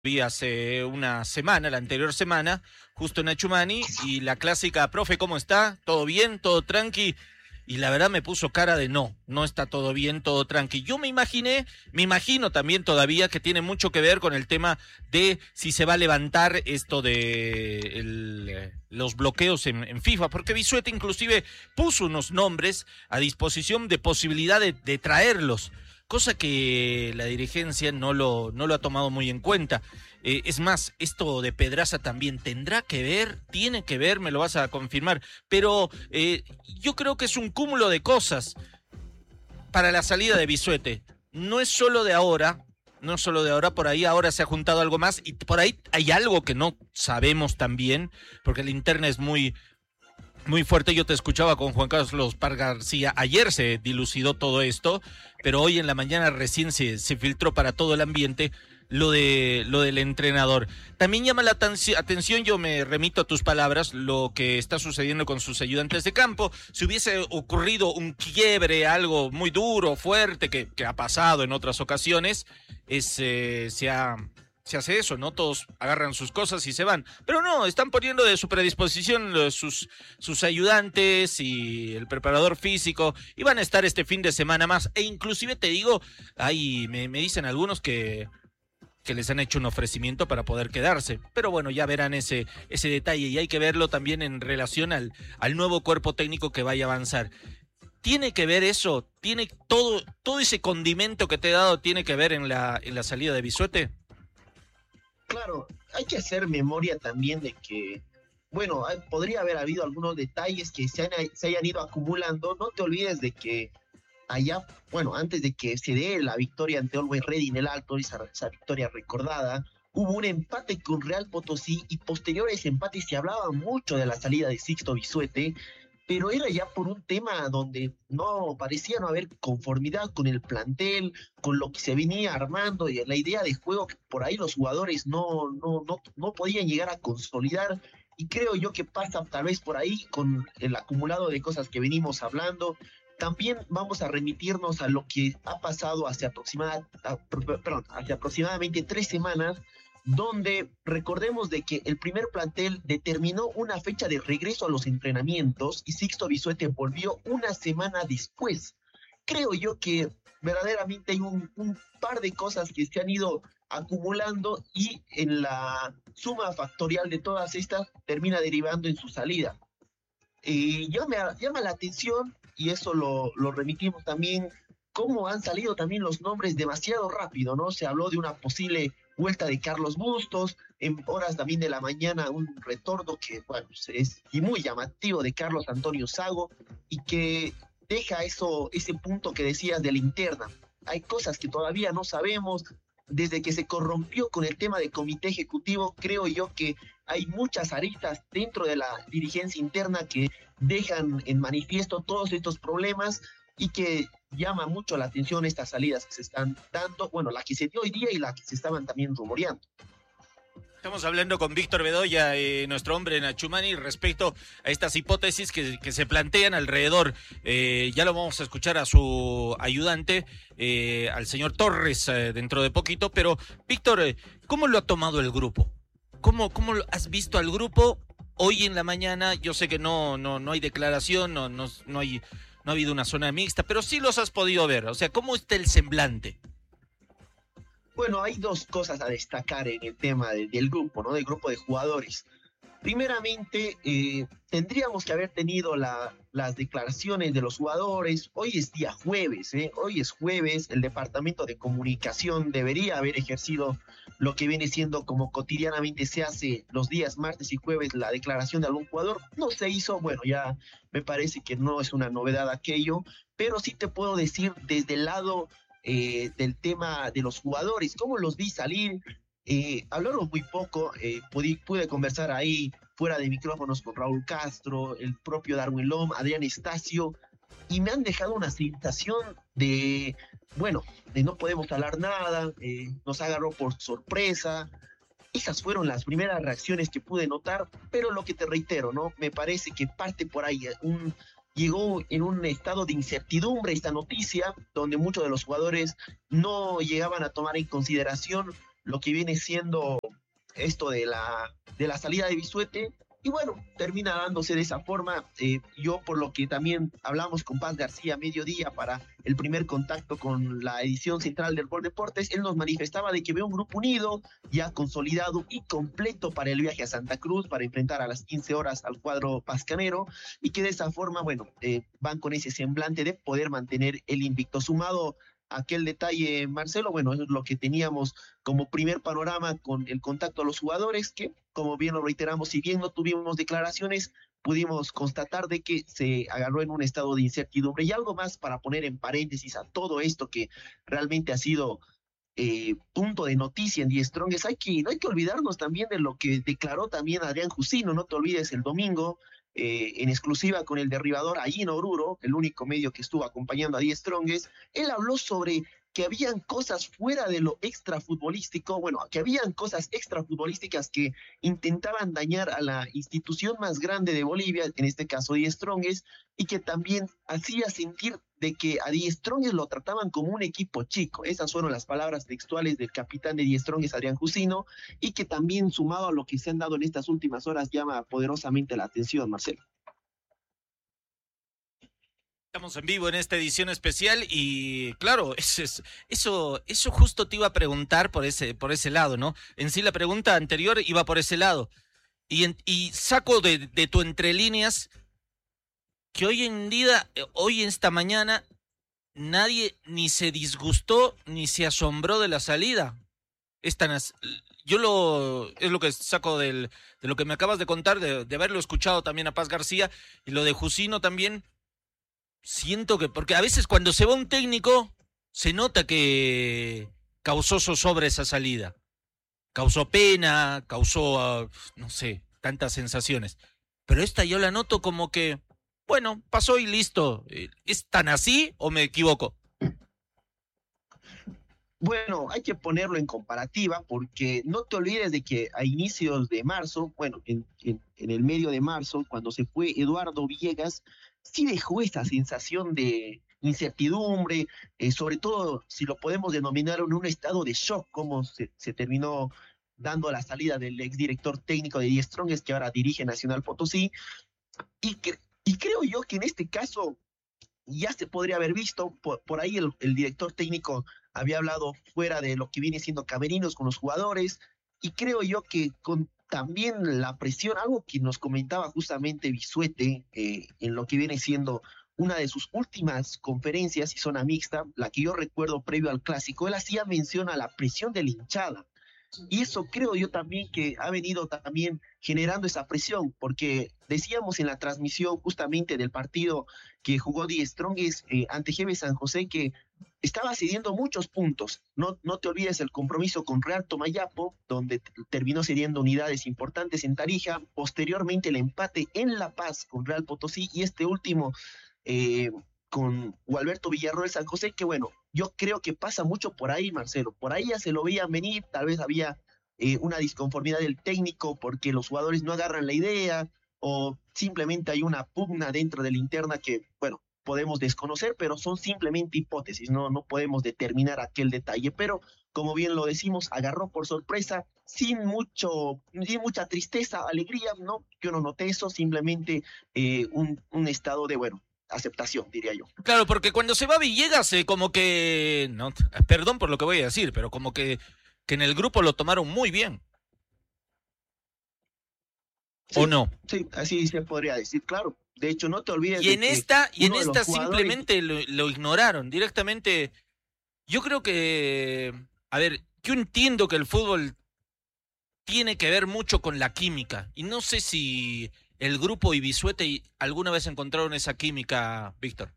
vi hace una semana, la anterior semana, justo en Achumani, y la clásica, profe, ¿cómo está? ¿Todo bien? ¿Todo tranqui? Y la verdad me puso cara de no está todo bien, todo tranqui. Yo me imagino también todavía que tiene mucho que ver con el tema de si se va a levantar esto de los bloqueos en FIFA, porque Bisuete inclusive puso unos nombres a disposición de posibilidad de traerlos, cosa que la dirigencia no lo ha tomado muy en cuenta. Es más, esto de Pedraza también tendrá que ver, tiene que ver, me lo vas a confirmar, pero yo creo que es un cúmulo de cosas para la salida de Bisuete. No es solo de ahora, no es solo de ahora, por ahí ahora se ha juntado algo más y por ahí hay algo que no sabemos también, porque la interna es muy fuerte. Yo te escuchaba con Juan Carlos Par García. Ayer se dilucidó todo esto, pero hoy en la mañana recién se filtró para todo el ambiente lo del entrenador. También llama la atención, yo me remito a tus palabras, lo que está sucediendo con sus ayudantes de campo. Si hubiese ocurrido un quiebre, algo muy duro, fuerte, que ha pasado en otras ocasiones, se hace eso, ¿no? Todos agarran sus cosas y se van. Pero no, están poniendo de su predisposición sus ayudantes y el preparador físico, y van a estar este fin de semana más. E inclusive te digo, ahí me dicen algunos que les han hecho un ofrecimiento para poder quedarse. Pero bueno, ya verán ese detalle, y hay que verlo también en relación al nuevo cuerpo técnico que vaya a avanzar. ¿Tiene que ver eso? ¿Tiene todo ese condimento que te he dado, tiene que ver en la salida de Bisuete? Claro, hay que hacer memoria también de que, bueno, podría haber habido algunos detalles que se hayan ido acumulando. No te olvides de que allá, bueno, antes de que se dé la victoria ante Always Ready en el Alto, esa victoria recordada, hubo un empate con Real Potosí, y posterior a ese empate se hablaba mucho de la salida de Sixto Bisuete, pero era ya por un tema donde no parecía no haber conformidad con el plantel, con lo que se venía armando y la idea de juego que por ahí los jugadores no podían llegar a consolidar. Y creo yo que pasa tal vez por ahí con el acumulado de cosas que venimos hablando. También vamos a remitirnos a lo que ha pasado hace aproximadamente 3 semanas, donde recordemos de que el primer plantel determinó una fecha de regreso a los entrenamientos y Sixto Bisuete volvió una semana después. Creo yo que verdaderamente hay un par de cosas que se han ido acumulando, y en la suma factorial de todas estas termina derivando en su salida. Llama la atención, y eso lo remitimos también, cómo han salido también los nombres demasiado rápido, ¿no? Se habló de una posible vuelta de Carlos Bustos, en horas también de la mañana un retorno que, bueno, es y muy llamativo, de Carlos Antonio Sago, y que deja ese punto que decías de la interna. Hay cosas que todavía no sabemos. Desde que se corrompió con el tema de comité ejecutivo, creo yo que hay muchas aristas dentro de la dirigencia interna que dejan en manifiesto todos estos problemas, y que llama mucho la atención estas salidas que se están dando, bueno, la que se dio hoy día y la que se estaban también rumoreando. Estamos hablando con Víctor Bedoya, nuestro hombre en Achumani, respecto a estas hipótesis que se plantean alrededor. Ya lo vamos a escuchar a su ayudante, al señor Torres, dentro de poquito. Pero, Víctor, ¿cómo lo ha tomado el grupo? ¿Cómo lo has visto al grupo hoy en la mañana? Yo sé que no hay declaración, no ha habido una zona mixta, pero sí los has podido ver. O sea, ¿cómo está el semblante? Bueno, hay dos cosas a destacar en el tema del grupo, ¿no? Del grupo de jugadores. Primeramente, tendríamos que haber tenido las declaraciones de los jugadores. Hoy es día jueves, ¿eh? Hoy es jueves. El departamento de comunicación debería haber ejercido lo que viene siendo como cotidianamente se hace los días martes y jueves, la declaración de algún jugador. No se hizo. Bueno, ya me parece que no es una novedad aquello, pero sí te puedo decir desde el lado del tema de los jugadores, cómo los vi salir. Hablaron muy poco. Pude conversar ahí fuera de micrófonos con Raúl Castro, el propio Darwin Lom, Adrián Estacio, y me han dejado una sensación de, bueno, de no podemos hablar nada, nos agarró por sorpresa. Esas fueron las primeras reacciones que pude notar, pero lo que te reitero, ¿no? Me parece que parte por ahí, llegó en un estado de incertidumbre esta noticia, donde muchos de los jugadores no llegaban a tomar en consideración lo que viene siendo esto de la salida de Bisuete. Y bueno, termina dándose de esa forma. Yo, por lo que también hablamos con Paz García a mediodía para el primer contacto con la edición central del Gol Deportes, él nos manifestaba de que ve un grupo unido, ya consolidado y completo para el viaje a Santa Cruz, para enfrentar a las 15 horas al cuadro pascanero, y que de esa forma, bueno, van con ese semblante de poder mantener el invicto. Sumado aquel detalle, Marcelo, bueno, eso es lo que teníamos como primer panorama con el contacto a los jugadores, que como bien lo reiteramos, si bien no tuvimos declaraciones, pudimos constatar de que se agarró en un estado de incertidumbre. Y algo más para poner en paréntesis a todo esto que realmente ha sido punto de noticia en Die Strongest, no hay que olvidarnos también de lo que declaró también Adrián Jusino. No te olvides el domingo, en exclusiva con el derribador Aino Oruro, el único medio que estuvo acompañando a Die Strongest. Él habló sobre que habían cosas fuera de lo extrafutbolístico, bueno, que habían cosas extrafutbolísticas que intentaban dañar a la institución más grande de Bolivia, en este caso Die Strongest, y que también hacía sentir de que a Die Strongest lo trataban como un equipo chico. Esas fueron las palabras textuales del capitán de Die Strongest, Adrián Jusino, y que también, sumado a lo que se han dado en estas últimas horas, llama poderosamente la atención, Marcelo. Estamos en vivo en esta edición especial y claro, eso justo te iba a preguntar por ese lado, ¿no? En sí la pregunta anterior iba por ese lado. Y saco de tu entre líneas que hoy en día, hoy en esta mañana, nadie ni se disgustó ni se asombró de la salida. Es lo que saco de lo que me acabas de contar, de haberlo escuchado también a Paz García y lo de Jusino también. Siento que, porque a veces cuando se va un técnico, se nota que causó zozobra esa salida. Causó pena, causó, no sé, tantas sensaciones. Pero esta yo la noto como que, bueno, pasó y listo. ¿Es tan así o me equivoco? Bueno, hay que ponerlo en comparativa porque no te olvides de que a inicios de marzo, bueno, en el medio de marzo, cuando se fue Eduardo Villegas, sí dejó esa sensación de incertidumbre, sobre todo si lo podemos denominar en un estado de shock, como se terminó dando la salida del exdirector técnico de Die Strongest, que ahora dirige Nacional Potosí, y creo yo que en este caso ya se podría haber visto. Por ahí el director técnico había hablado fuera de lo que viene siendo camerinos con los jugadores, y creo yo que con también la presión, algo que nos comentaba justamente Bisuete, en lo que viene siendo una de sus últimas conferencias y zona mixta, la que yo recuerdo previo al clásico, él hacía mención a la presión de la hinchada. Y eso creo yo también que ha venido también generando esa presión, porque decíamos en la transmisión justamente del partido que jugó Die Strongest ante GB San José que estaba cediendo muchos puntos. No te olvides el compromiso con Real Tomayapo, donde terminó cediendo unidades importantes en Tarija, posteriormente el empate en La Paz con Real Potosí, y este último con Gualberto Villarroel San José, que bueno, yo creo que pasa mucho por ahí, Marcelo. Por ahí ya se lo veía venir, tal vez había una disconformidad del técnico porque los jugadores no agarran la idea, o simplemente hay una pugna dentro de la interna que, bueno, podemos desconocer, pero son simplemente hipótesis, no podemos determinar aquel detalle. Pero, como bien lo decimos, agarró por sorpresa, sin mucha tristeza, alegría, ¿no? Yo no noté eso, simplemente un estado de, bueno, aceptación, diría yo. Claro, porque cuando se va Villegas, como que, no, perdón por lo que voy a decir, pero como que en el grupo lo tomaron muy bien. Sí, ¿O no? sí, así se podría decir, claro. De hecho, no te olvides Y en esta jugadores... simplemente lo ignoraron directamente. Yo creo que, a ver, yo entiendo que el fútbol tiene que ver mucho con la química. Y no sé si el grupo y Bisuete alguna vez encontraron esa química, Víctor.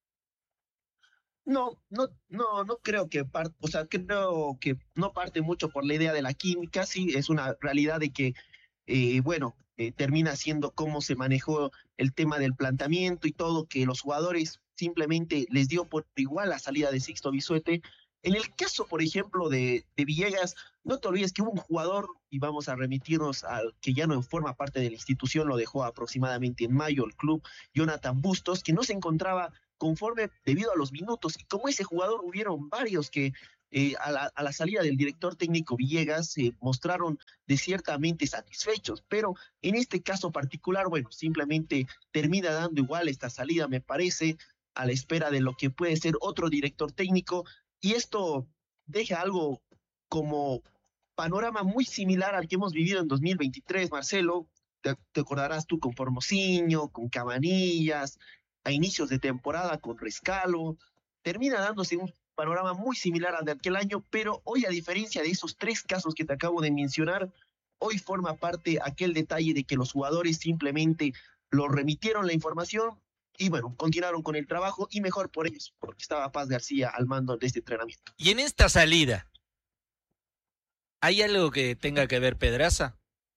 No creo que o sea, creo que no parte mucho por la idea de la química. Sí, es una realidad de que, bueno, termina siendo cómo se manejó el tema del planteamiento y todo, que los jugadores simplemente les dio por igual la salida de Sixto Bisuete. En el caso, por ejemplo, de Villegas, no te olvides que hubo un jugador, y vamos a remitirnos al que ya no forma parte de la institución, lo dejó aproximadamente en mayo el club, Jonathan Bustos, que no se encontraba conforme debido a los minutos. Y como ese jugador hubieron varios que a la salida del director técnico Villegas se mostraron ciertamente satisfechos, pero en este caso particular, bueno, simplemente termina dando igual esta salida, me parece, a la espera de lo que puede ser otro director técnico, y esto deja algo como panorama muy similar al que hemos vivido en 2023, Marcelo. Te acordarás tú con Formosinho, con Cabanillas, a inicios de temporada con Rescalo. Termina dándose un panorama muy similar al de aquel año, pero hoy, a diferencia de esos tres casos que te acabo de mencionar, hoy forma parte aquel detalle de que los jugadores simplemente lo remitieron la información y bueno, continuaron con el trabajo, y mejor por ellos, porque estaba Paz García al mando de este entrenamiento. Y en esta salida, ¿hay algo que tenga que ver Pedraza?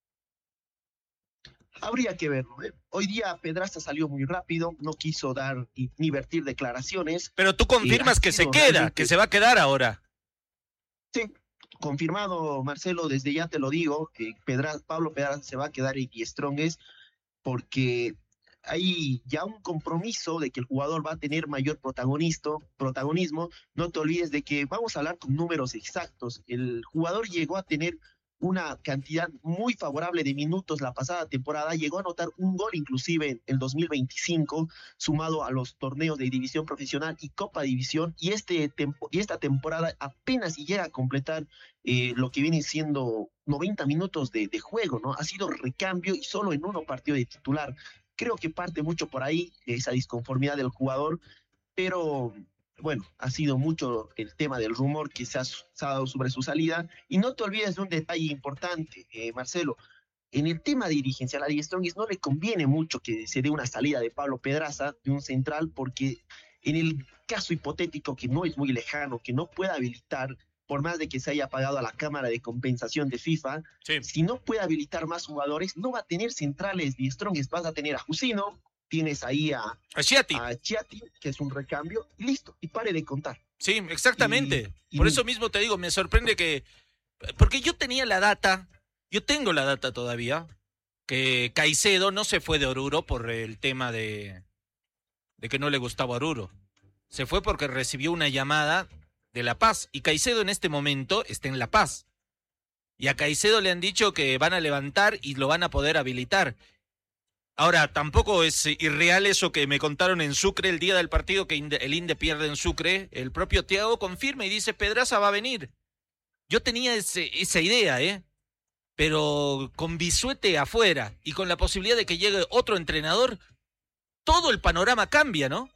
Habría que verlo. Hoy día Pedraza salió muy rápido, no quiso dar ni vertir declaraciones. Pero tú confirmas que se queda, realmente, que se va a quedar ahora. Sí, confirmado, Marcelo, desde ya te lo digo, que Pablo Pedraza se va a quedar en Die Strongest, porque hay ya un compromiso de que el jugador va a tener mayor protagonismo. No te olvides de que vamos a hablar con números exactos. El jugador llegó a tener una cantidad muy favorable de minutos la pasada temporada, llegó a anotar un gol inclusive en el 2025, sumado a los torneos de división profesional y Copa División, y esta temporada apenas si llega a completar lo que viene siendo 90 minutos de juego, ¿no? Ha sido recambio y solo en uno partido de titular. Creo que parte mucho por ahí esa disconformidad del jugador, pero bueno, ha sido mucho el tema del rumor que se ha dado sobre su salida. Y no te olvides de un detalle importante, Marcelo. En el tema dirigencial a Die Strongest no le conviene mucho que se dé una salida de Pablo Pedraza, de un central, porque en el caso hipotético, que no es muy lejano, que no pueda habilitar, por más de que se haya pagado a la Cámara de Compensación de FIFA, sí, si no puede habilitar más jugadores, no va a tener centrales Die Strongest. Vas a tener a Jusino, tienes ahí a Chiati, que es un recambio, y listo, y pare de contar. Sí, exactamente. Por eso mismo te digo, me sorprende que... Porque yo tenía la data, yo tengo la data todavía, que Caicedo no se fue de Oruro por el tema de que no le gustaba Oruro. Se fue porque recibió una llamada de La Paz, y Caicedo en este momento está en La Paz. Y a Caicedo le han dicho que van a levantar y lo van a poder habilitar. Ahora, tampoco es irreal eso que me contaron en Sucre el día del partido, que el Inde pierde en Sucre. El propio Thiago confirma y dice, Pedraza va a venir. Yo tenía esa idea, pero con Bisuete afuera y con la posibilidad de que llegue otro entrenador, todo el panorama cambia, ¿no?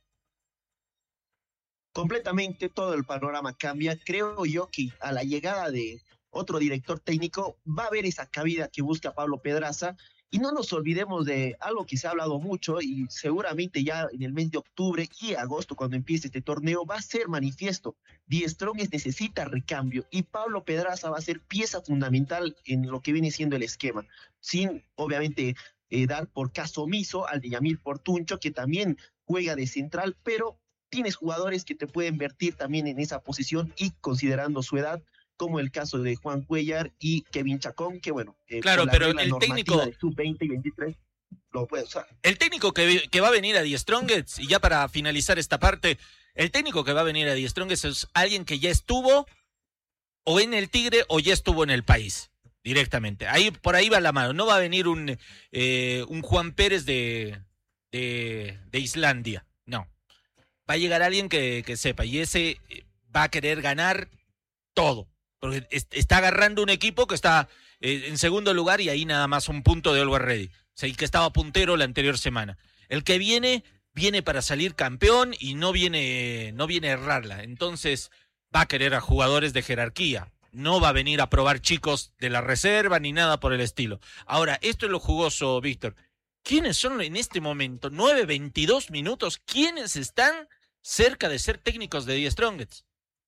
Completamente todo el panorama cambia. Creo yo que a la llegada de otro director técnico va a haber esa cabida que busca Pablo Pedraza. Y no nos olvidemos de algo que se ha hablado mucho, y seguramente ya en el mes de octubre y agosto, cuando empiece este torneo, va a ser manifiesto. Die Strongest necesita recambio, y Pablo Pedraza va a ser pieza fundamental en lo que viene siendo el esquema, sin obviamente dar por caso omiso al de Yamil Portuncho, que también juega de central, pero tienes jugadores que te pueden vertir también en esa posición, y considerando su edad, como el caso de Juan Cuellar y Kevin Chacón, que bueno, claro, pero el técnico de sub-20 y 23 lo puede usar. El técnico que va a venir a Die Strongest, y ya para finalizar esta parte, el técnico que va a venir a Die Strongest es alguien que ya estuvo o en el Tigre o ya estuvo en el país, directamente. Por ahí va la mano. No va a venir un Juan Pérez de Islandia, no. Va a llegar alguien que sepa, y ese va a querer ganar todo. Porque está agarrando un equipo que está en segundo lugar, y ahí nada más un punto de Always Ready. O sea, el que estaba puntero la anterior semana. El que viene para salir campeón y no viene a errarla. Entonces va a querer a jugadores de jerarquía. No va a venir a probar chicos de la reserva ni nada por el estilo. Ahora, esto es lo jugoso, Víctor. ¿Quiénes son en este momento? 9-22 minutos. ¿Quiénes están cerca de ser técnicos de Die Strongest?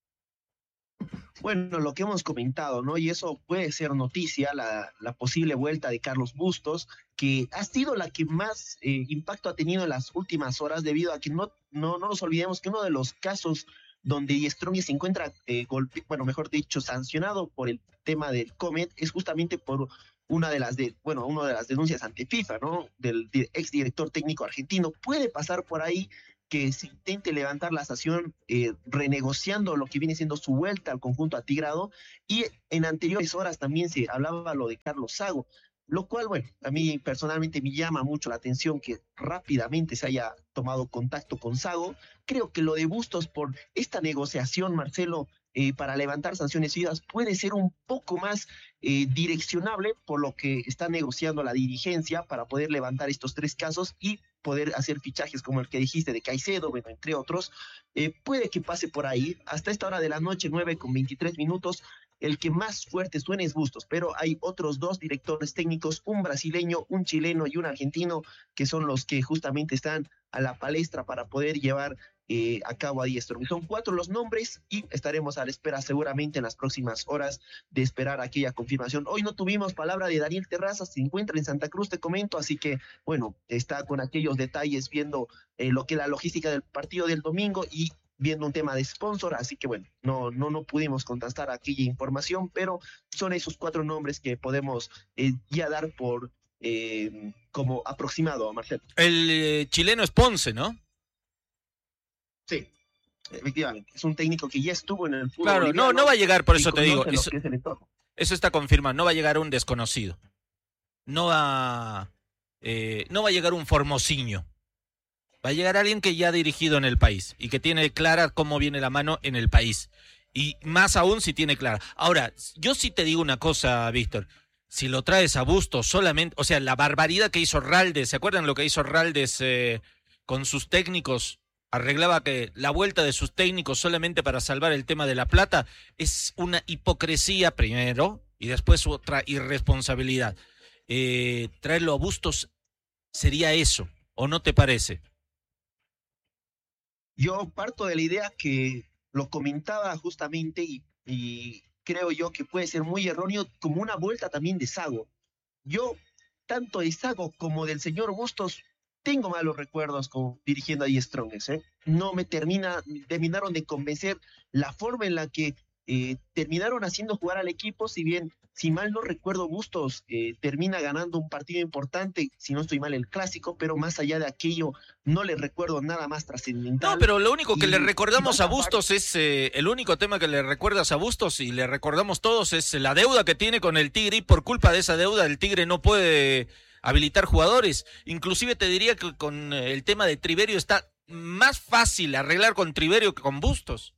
Bueno, lo que hemos comentado, ¿no? Y eso puede ser noticia, la posible vuelta de Carlos Bustos, que ha sido la que más impacto ha tenido en las últimas horas, debido a que no nos olvidemos que uno de los casos donde Die Strongest se encuentra, mejor dicho, sancionado por el tema del Comet, es justamente por una de las denuncias ante FIFA, ¿no? Del exdirector técnico argentino. Puede pasar por ahí, que se intente levantar la sanción renegociando lo que viene siendo su vuelta al conjunto atigrado, y en anteriores horas también se hablaba lo de Carlos Sago, lo cual, bueno, a mí personalmente me llama mucho la atención que rápidamente se haya tomado contacto con Sago. Creo que lo de Bustos por esta negociación, Marcelo, para levantar sanciones vidas puede ser un poco más direccionable por lo que está negociando la dirigencia para poder levantar estos tres casos y poder hacer fichajes como el que dijiste de Caicedo, bueno, entre otros. Puede que pase por ahí. Hasta esta hora de la noche, 9:23, el que más fuerte suena es Bustos, pero hay otros dos directores técnicos, un brasileño, un chileno y un argentino, que son los que justamente están a la palestra para poder llevar a cabo a Diestro. Son cuatro los nombres y estaremos a la espera seguramente en las próximas horas de esperar aquella confirmación. Hoy no tuvimos palabra de Daniel Terrazas, se encuentra en Santa Cruz, te comento, así que bueno, está con aquellos detalles viendo lo que la logística del partido del domingo y viendo un tema de sponsor, así que bueno, no pudimos contrastar aquella información, pero son esos cuatro nombres que podemos ya dar por como aproximado, Marcelo. El chileno es Ponce, ¿no? Sí, efectivamente, es un técnico que ya estuvo en el fútbol Claro, boliviano, no va a llegar, por eso te digo, eso está confirmado, no va a llegar un desconocido, no va a llegar un Formosinho. Va a llegar alguien que ya ha dirigido en el país y que tiene clara cómo viene la mano en el país. Y más aún si tiene clara. Ahora, yo sí te digo una cosa, Víctor. Si lo traes a Bustos solamente, o sea, la barbaridad que hizo Raldes, ¿se acuerdan lo que hizo Raldes con sus técnicos? Arreglaba que la vuelta de sus técnicos solamente para salvar el tema de la plata. Es una hipocresía primero y después otra irresponsabilidad. Traerlo a Bustos sería eso, ¿o no te parece? Yo parto de la idea que lo comentaba justamente y creo yo que puede ser muy erróneo como una vuelta también de Sago. Yo, tanto de Sago como del señor Bustos, tengo malos recuerdos dirigiendo a Die Strongest, ¿eh? No me terminaron de convencer la forma en la que terminaron haciendo jugar al equipo, si bien, si mal no recuerdo, Bustos termina ganando un partido importante, si no estoy mal, el clásico, pero más allá de aquello, no le recuerdo nada más trascendental. No, pero lo único que le recordamos a Bustos es, el único tema que le recuerdas a Bustos y le recordamos todos es la deuda que tiene con el Tigre, y por culpa de esa deuda el Tigre no puede habilitar jugadores. Inclusive te diría que con el tema de Triverio está más fácil arreglar con Triverio que con Bustos.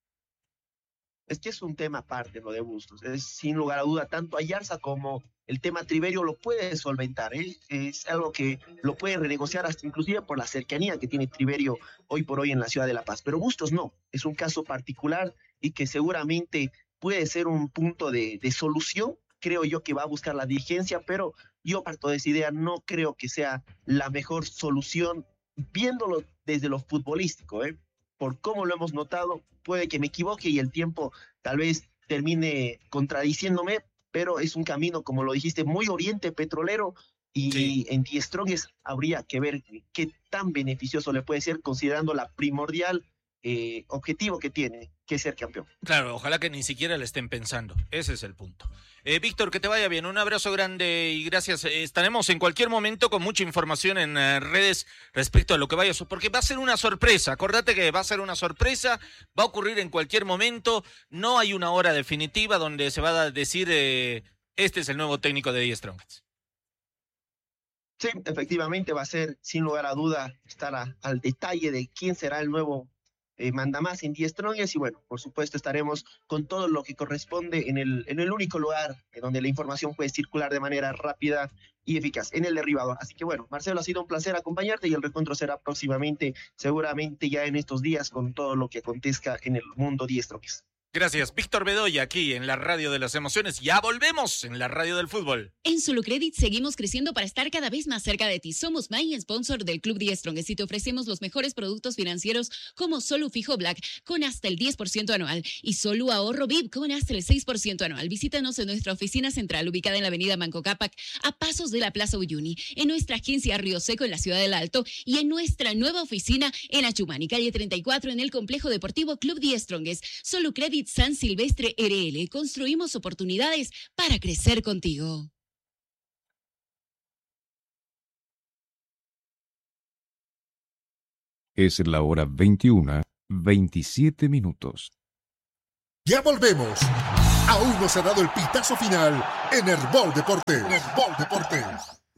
Es que es un tema aparte lo de Bustos, es sin lugar a duda, tanto Ayarza como el tema Triverio lo puede solventar, ¿eh? Es algo que lo puede renegociar hasta inclusive por la cercanía que tiene Triverio hoy por hoy en la ciudad de La Paz, pero Bustos no, es un caso particular y que seguramente puede ser un punto de solución, creo yo que va a buscar la dirigencia, pero yo parto de esa idea, no creo que sea la mejor solución viéndolo desde lo futbolístico, ¿eh? Por cómo lo hemos notado, puede que me equivoque y el tiempo tal vez termine contradiciéndome, pero es un camino, como lo dijiste, muy oriente petrolero y Sí. en Die Strongest habría que ver qué tan beneficioso le puede ser considerando la primordial objetivo que tiene, que es ser campeón. Claro, ojalá que ni siquiera le estén pensando. Ese es el punto. Víctor, que te vaya bien. Un abrazo grande y gracias. Estaremos en cualquier momento con mucha información en redes respecto a lo que vaya a porque va a ser una sorpresa. Acordate que va a ser una sorpresa, va a ocurrir en cualquier momento. No hay una hora definitiva donde se va a decir este es el nuevo técnico de Die Strongest. Sí, efectivamente va a ser, sin lugar a duda, estar al detalle de quién será el nuevo manda más en Die Strongest y bueno, por supuesto estaremos con todo lo que corresponde en el único lugar en donde la información puede circular de manera rápida y eficaz, en el derribador. Así que bueno, Marcelo, ha sido un placer acompañarte y el reencuentro será próximamente, seguramente ya en estos días con todo lo que acontezca en el mundo Die Strongest. Gracias, Víctor Bedoya, aquí en la Radio de las Emociones. Ya volvemos en la Radio del Fútbol. En Solucredit seguimos creciendo para estar cada vez más cerca de ti. Somos My Sponsor del Club Die Strongest y te ofrecemos los mejores productos financieros como Solu Fijo Black con hasta el 10% anual y Solu Ahorro VIP con hasta el 6% anual. Visítanos en nuestra oficina central ubicada en la avenida Manco Cápac a pasos de la Plaza Uyuni, en nuestra agencia Río Seco en la ciudad del Alto y en nuestra nueva oficina en Achumani, calle 34 en el complejo deportivo Club Die Strongest. Solucredit San Silvestre RL. Construimos oportunidades para crecer contigo. Es la hora 21:27. Ya volvemos. Aún no se ha dado el pitazo final en Herbol Deportes.